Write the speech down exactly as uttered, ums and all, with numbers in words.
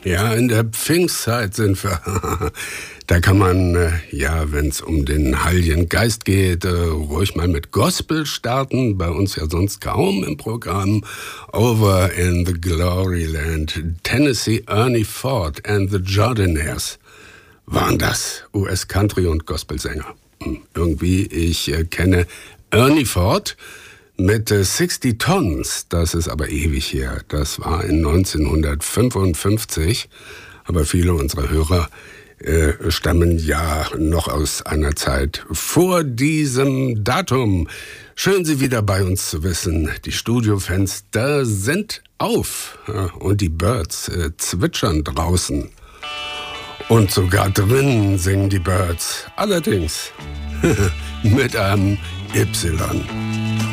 Ja, in der Pfingstzeit sind wir. Da kann man, äh, ja, wenn es um den Heiligen Geist geht, äh, ruhig mal mit Gospel starten. Bei uns ja sonst kaum im Programm. Over in the Glory Land, Tennessee Ernie Ford and the Jordanaires waren das. U S-Country- und Gospelsänger. Hm, irgendwie, ich äh, kenne Ernie Ford mit äh, sixty Tons. Das ist aber ewig her. Das war in neunzehnhundertfünfundfünfzig. Aber viele unserer Hörer Äh, stammen ja noch aus einer Zeit vor diesem Datum. Schön, Sie wieder bei uns zu wissen. Die Studiofenster sind auf und die Birds äh, zwitschern draußen. Und sogar drinnen singen die Birds. Allerdings mit einem Y.